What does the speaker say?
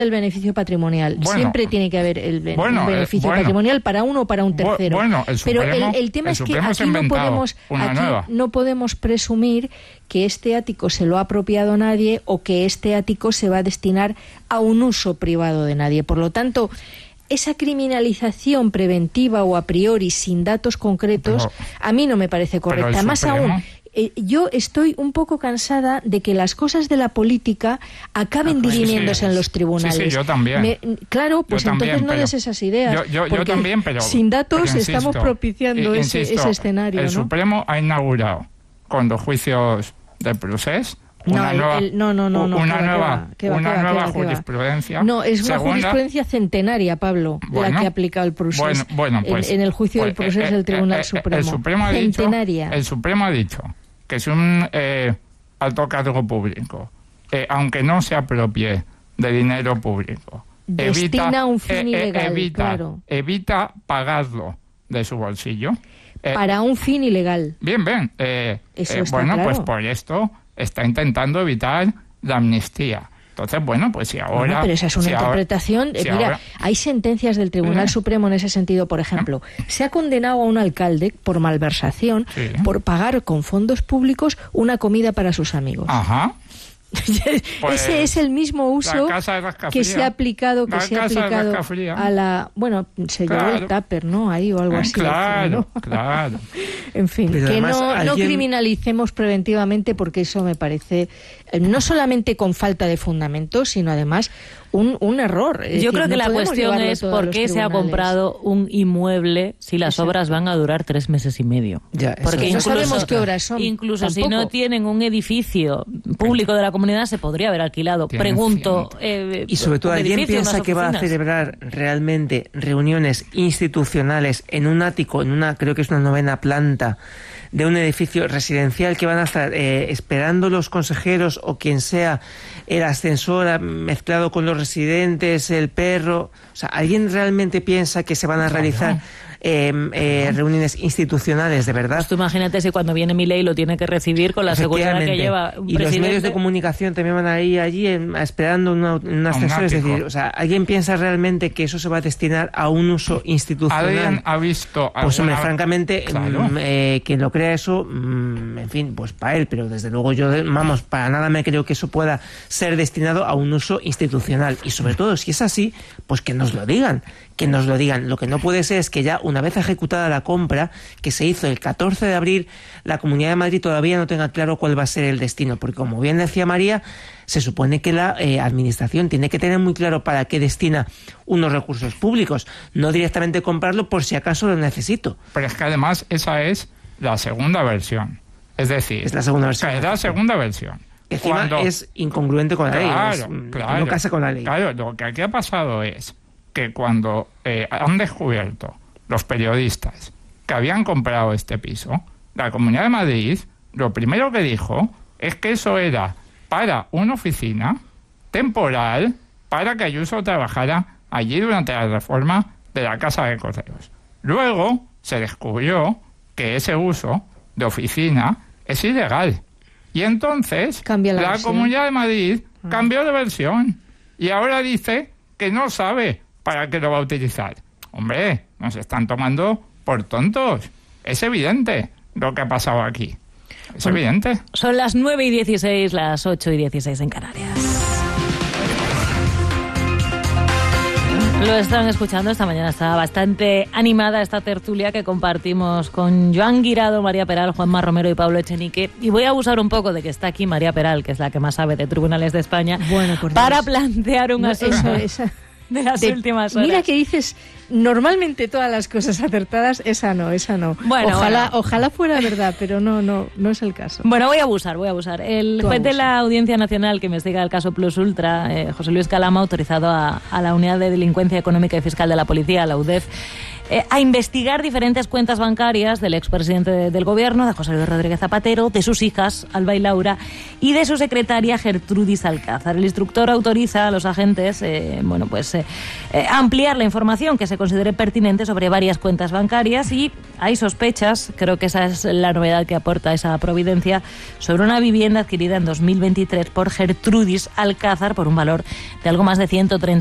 el beneficio patrimonial. Siempre tiene que haber el beneficio patrimonial para uno o para un tercero. Pero el tema es que aquí no podemos presumir que este ático se lo ha apropiado nadie o que este ático se va a destinar a un uso privado de nadie. Por lo tanto, esa criminalización preventiva o a priori sin datos concretos a mí no me parece correcta. Más aún, yo estoy un poco cansada de que las cosas de la política acaben dirimiéndose en los tribunales. Sí, yo también. Claro, pues yo entonces también, no des esas ideas. Yo también, pero sin datos insisto, estamos propiciando ese escenario. El Supremo ha inaugurado con los juicios de procés una nueva jurisprudencia. No, es una jurisprudencia centenaria, Pablo, la que ha aplicado el procés en el juicio del procés del Tribunal Supremo. El Supremo ha dicho que es un alto cargo público, aunque no se apropie de dinero público, destina un fin ilegal, evita pagarlo de su bolsillo. Para un fin ilegal. Bien. Eso está claro. Pues por esto está intentando evitar la amnistía. Entonces, pues si ahora... pero esa es una interpretación... hay sentencias del Tribunal Supremo en ese sentido. Por ejemplo, se ha condenado a un alcalde por malversación por pagar con fondos públicos una comida para sus amigos. Ajá. Pues ese es el mismo uso que se ha aplicado a la... Bueno, se llevó el tupper, ¿no? Ahí o algo así. Claro. En fin, pero que no criminalicemos preventivamente, porque eso me parece no solamente con falta de fundamento, sino además un error. Yo creo que la cuestión es por qué se ha comprado un inmueble si las obras van a durar 3 meses y medio. Porque no sabemos qué obras son. Incluso si no tienen un edificio público de la comunidad, se podría haber alquilado. Pregunto. Y sobre todo, ¿alguien piensa que va a celebrar realmente reuniones institucionales en un ático, creo que es una 9ª planta de un edificio residencial, que van a estar esperando los consejeros o quien sea el ascensor mezclado con los residentes, el perro? O sea, ¿alguien realmente piensa que se van a realizar reuniones institucionales de verdad? Pues tú imagínate si cuando viene Milei lo tiene que recibir con la seguridad que lleva un presidente. Los medios de comunicación también van a ir allí esperando un ascensor. Es decir, ¿alguien piensa realmente que eso se va a destinar a un uso institucional? ¿Alguien ha visto pues hombre, francamente, quien lo crea eso, en fin, pues para él, pero desde luego yo, para nada me creo que eso pueda ser destinado a un uso institucional. Y sobre todo, si es así, pues que nos lo digan. Lo que no puede ser es que ya una vez ejecutada la compra, que se hizo el 14 de abril, la Comunidad de Madrid todavía no tenga claro cuál va a ser el destino, porque como bien decía María, se supone que la administración tiene que tener muy claro para qué destina unos recursos públicos, no directamente comprarlo por si acaso lo necesito. Pero es que además esa es la segunda versión. Es decir, es la segunda versión. Es la segunda versión. Encima es incongruente con la ley, no casa con la ley. Claro, lo que aquí ha pasado es que cuando han descubierto los periodistas que habían comprado este piso, la Comunidad de Madrid lo primero que dijo es que eso era para una oficina temporal para que Ayuso trabajara allí durante la reforma de la Casa de Correos. Luego se descubrió que ese uso de oficina es ilegal. Y entonces la Comunidad de Madrid cambió de versión y ahora dice que no sabe para qué lo va a utilizar. Hombre, nos están tomando por tontos. Es evidente lo que ha pasado aquí. Es evidente. Son las 9:16, las 8:16 en Canarias. Lo están escuchando, esta mañana está bastante animada esta tertulia que compartimos con Joan Guirado, María Peral, Juanma Romero y Pablo Echenique. Y voy a abusar un poco de que está aquí María Peral, que es la que más sabe de tribunales de España, para plantear un asunto de las últimas horas. Mira que dices normalmente todas las cosas acertadas, esa no. Bueno, ojalá fuera verdad, pero no es el caso. Bueno, voy a abusar. El juez de la Audiencia Nacional que investiga el caso Plus Ultra, José Luis Calama, autorizado a la Unidad de Delincuencia Económica y Fiscal de la Policía, la UDEF, a investigar diferentes cuentas bancarias del expresidente del gobierno, de José Luis Rodríguez Zapatero, de sus hijas, Alba y Laura, y de su secretaria, Gertrudis Alcázar. El instructor autoriza a los agentes a ampliar la información que se considere pertinente sobre varias cuentas bancarias, y hay sospechas, creo que esa es la novedad que aporta esa providencia, sobre una vivienda adquirida en 2023 por Gertrudis Alcázar por un valor de algo más de 130